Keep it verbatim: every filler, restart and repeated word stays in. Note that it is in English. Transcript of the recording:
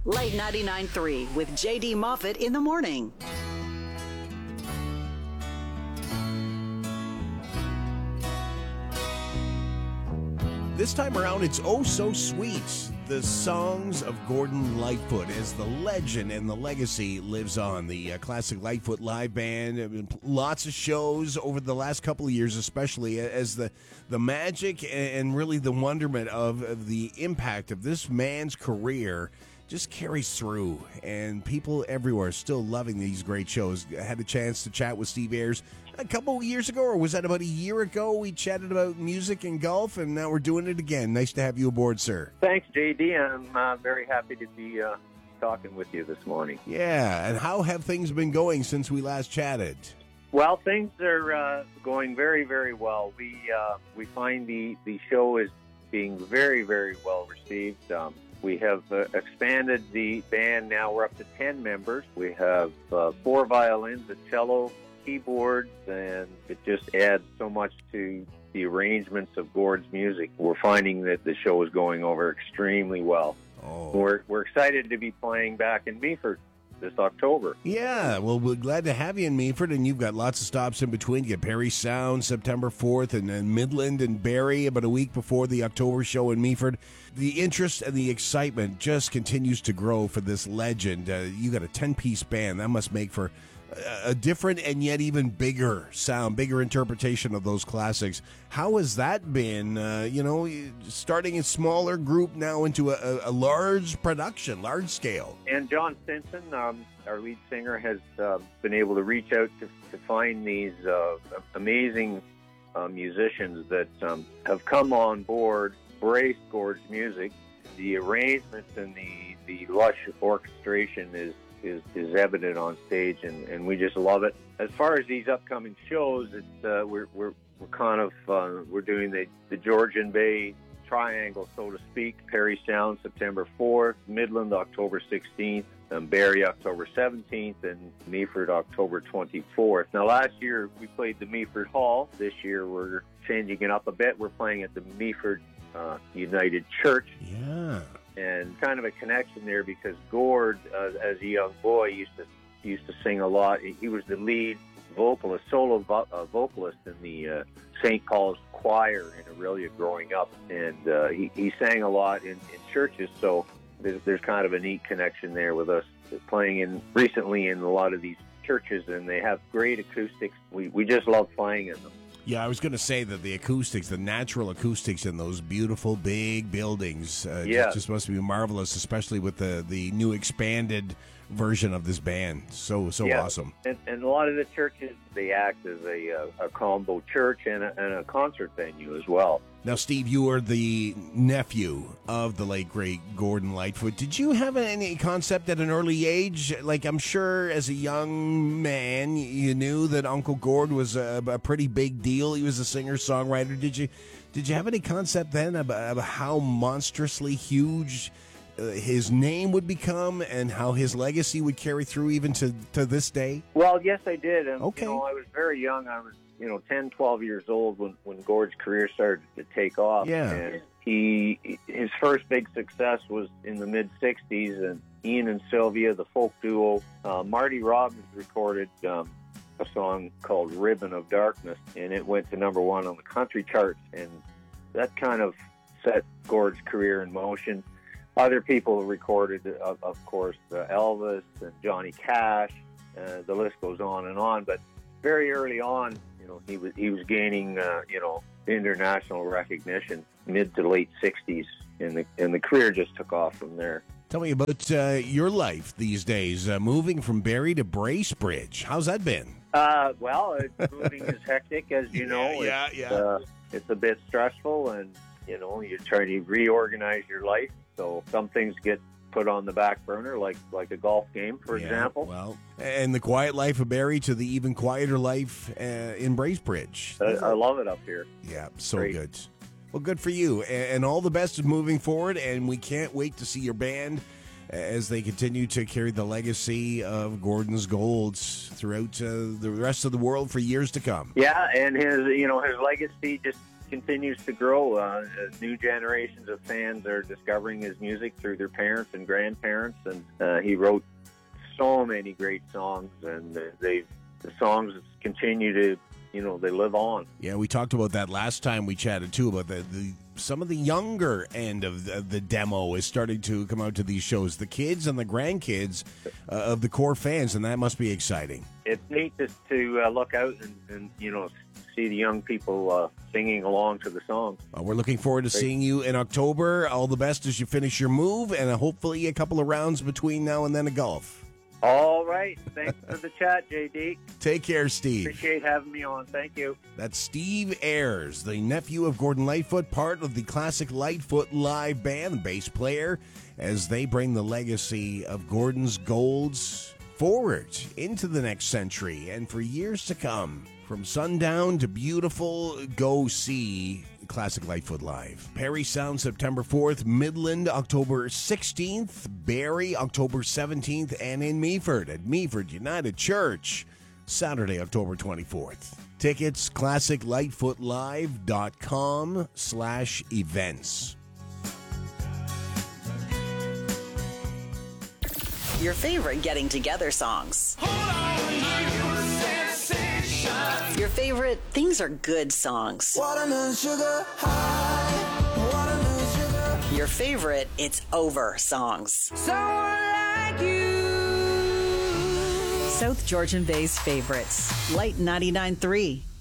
Late ninety-nine point three with J D Moffitt in the morning. This time around, it's oh so sweet. The songs of Gordon Lightfoot as the legend and the legacy lives on. The uh, classic Lightfoot live band, I mean, lots of shows over the last couple of years, especially as the the magic and really the wonderment of, of the impact of this man's career just carries through, and people everywhere are still loving these great shows. I had a chance to chat with Steve Ayers a couple of years ago, or was that about a year ago? We chatted about music and golf, and now we're doing it again. Nice to have you aboard, sir. Thanks, J D. I'm uh, very happy to be uh, talking with you this morning. Yeah, and how have things been going since we last chatted? Well, things are uh, going very, very well. We uh, we find the, the show is being very, very well received. Um, We have uh, expanded the band. Now we're up to ten members. We have uh, four violins, a cello, keyboards, and it just adds so much to the arrangements of Gord's music. We're finding that the show is going over extremely well. Oh. We're, we're excited to be playing back in Meaford this October. Yeah, well, we're glad to have you in Meaford, and you've got lots of stops in between. You get Parry Sound September fourth, and then Midland and Barrie about a week before the October show in Meaford. The interest and the excitement just continues to grow for this legend. Uh, you got a ten-piece band. That must make for a different and yet even bigger sound, bigger interpretation of those classics. How has that been, uh, you know, starting a smaller group now into a, a large production, large scale? And John Stinson, um, our lead singer, has uh, been able to reach out to, to find these uh, amazing uh, musicians that um, have come on board, embraced Gord's music. The arrangements and the, the lush orchestration is Is, is evident on stage, and, and we just love it. As far as these upcoming shows, it's uh, we're we're we're kind of uh, we're doing the the Georgian Bay Triangle, so to speak. Parry Sound September fourth, Midland October sixteenth, and Barrie October seventeenth, and Meaford October twenty-fourth. Now, last year we played the Meaford Hall. This year we're changing it up a bit. We're playing at the Meaford uh, United Church. Yeah. And kind of a connection there because Gord, uh, as a young boy, used to used to sing a lot. He was the lead vocalist, solo vo- uh, vocalist in the uh, Saint Paul's choir in Aurelia growing up, and uh, he, he sang a lot in, in churches. So there's, there's kind of a neat connection there with us playing in recently in a lot of these churches, and they have great acoustics. We we just love playing in them. Yeah, I was going to say that the acoustics, the natural acoustics in those beautiful big buildings, uh, yeah. just must be marvelous, especially with the, the new expanded version of this band. So, so yeah. awesome. And, and a lot of the churches, they act as a, a, a combo church and a, and a concert venue as well. Now, Steve, you are the nephew of the late, great Gordon Lightfoot. Did you have any concept at an early age? Like, I'm sure as a young man, you knew that Uncle Gord was a, a pretty big deal. He was a singer-songwriter. Did you did you have any concept then about, about how monstrously huge uh, his name would become and how his legacy would carry through even to, to this day? Well, yes, I did. And, okay. You know, I was very young. I was you know, ten, twelve years old when, when Gord's career started to take off. Yeah. And he, his first big success was in the mid-sixties, and Ian and Sylvia, the folk duo, uh, Marty Robbins recorded um, a song called Ribbon of Darkness, and it went to number one on the country charts, and that kind of set Gord's career in motion. Other people recorded, of, of course, uh, Elvis and Johnny Cash. Uh, the list goes on and on, but very early on, you know, he was he was gaining, uh, you know, international recognition mid to late sixties, and the and the career just took off from there. Tell me about uh, your life these days, uh, moving from Barrie to Bracebridge. How's that been? Uh, well, it, moving is hectic, as you know. Yeah, it's, yeah. Uh, it's a bit stressful, and you know, you're trying to reorganize your life. So some things get put on the back burner, like like a golf game, for yeah, example. Well, and the quiet life of Barrie to the even quieter life uh, in Bracebridge. I, I love it up here. Yeah, so Great. good. Well, good for you, and, and all the best moving forward. And we can't wait to see your band as they continue to carry the legacy of Gordon's Golds throughout uh, the rest of the world for years to come. Yeah, and his you know his legacy just continues to grow. Uh, new generations of fans are discovering his music through their parents and grandparents, and uh, he wrote so many great songs, and they the songs continue to, you know, they live on. Yeah, we talked about that last time we chatted too, about the, the some of the younger end of the, the demo is starting to come out to these shows. The kids and the grandkids uh, of the core fans, and that must be exciting. It's neat just to uh, look out and, and, you know, see the young people uh, singing along to the songs. Uh, we're looking forward to Great. seeing you in October. All the best as you finish your move, and uh, hopefully a couple of rounds between now and then of golf. All right. Thanks for the chat, J D. Take care, Steve. Appreciate having me on. Thank you. That's Steve Ayres, the nephew of Gordon Lightfoot, part of the classic Lightfoot Live Band, bass player, as they bring the legacy of Gordon's Golds forward into the next century and for years to come. From sundown to beautiful, go see Classic Lightfoot Live. Perry Sound, September fourth, Midland, October sixteenth, Barrie, October seventeenth, and in Meaford at Meaford United Church, Saturday, October twenty-fourth. Tickets, classic lightfoot live dot com slash events. Your favorite getting together songs. Your favorite things are good songs. Watermelon sugar high. Watermelon sugar. Your favorite it's over songs. Someone like you. South Georgian Bay's favorites. Light ninety-nine point three.